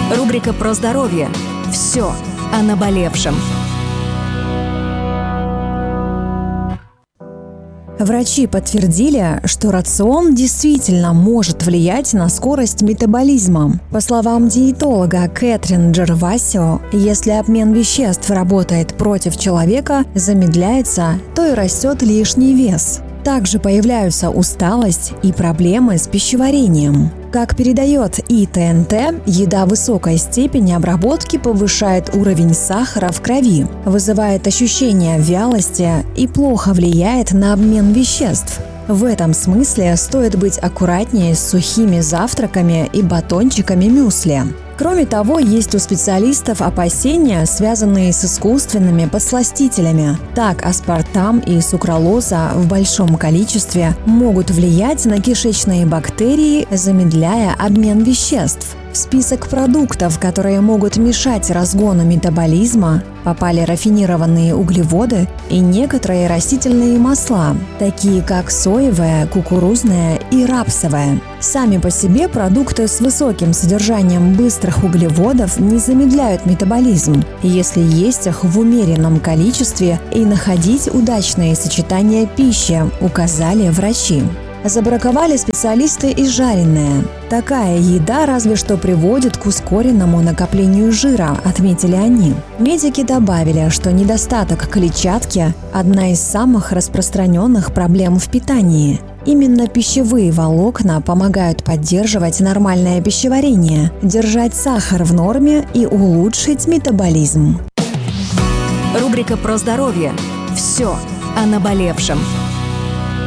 Рубрика про здоровье. Все о наболевшем. Врачи подтвердили, что рацион действительно может влиять на скорость метаболизма. По словам диетолога Кэтрин Джервасио, если обмен веществ работает против человека, замедляется, то и растет лишний вес. Также появляются усталость и проблемы с пищеварением. Как передает ИТНТ, еда высокой степени обработки повышает уровень сахара в крови, вызывает ощущение вялости и плохо влияет на обмен веществ. В этом смысле стоит быть аккуратнее с сухими завтраками и батончиками мюсли. Кроме того, есть у специалистов опасения, связанные с искусственными подсластителями. Так, аспартам и сукралоза в большом количестве могут влиять на кишечные бактерии, замедляя обмен веществ. В список продуктов, которые могут мешать разгону метаболизма, попали рафинированные углеводы и некоторые растительные масла, такие как соевое, кукурузное и рапсовое. Сами по себе продукты с высоким содержанием быстрых углеводов не замедляют метаболизм, если есть их в умеренном количестве и находить удачные сочетания пищи, указали врачи. Забраковали специалисты и жареное. Такая еда разве что приводит к ускоренному накоплению жира, отметили они. Медики добавили, что недостаток клетчатки – одна из самых распространенных проблем в питании. Именно пищевые волокна помогают поддерживать нормальное пищеварение, держать сахар в норме и улучшить метаболизм. Рубрика про здоровье. Все о наболевшем.